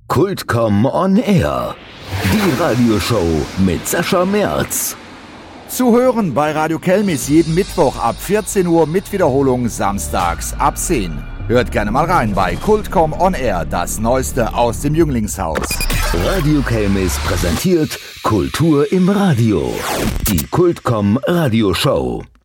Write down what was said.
Kultcom on Air. Die Radioshow mit Sascha Merz. Zu hören bei Radio Kelmis jeden Mittwoch ab 14 Uhr mit Wiederholung samstags ab 10. Hört gerne mal rein bei Kultcom on Air, das Neueste aus dem Jünglingshaus. Radio Kelmis präsentiert Kultur im Radio. Die Kultcom Radioshow.